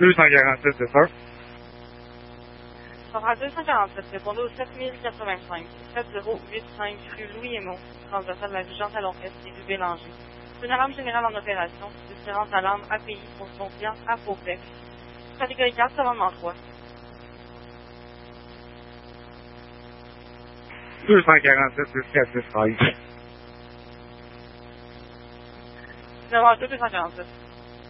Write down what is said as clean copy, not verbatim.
247, c'est ça? Centrale 247, répondez au 7085, 7085 rue Louis Aymon, transversale de la rue Jean-Talon-Est et rue Bélanger. C'est une alarme générale en opération, différentes alarmes API pour son client Apoplex. Catégorie 4, commandement 3. 247, jusqu'à 6 13. 9h 247.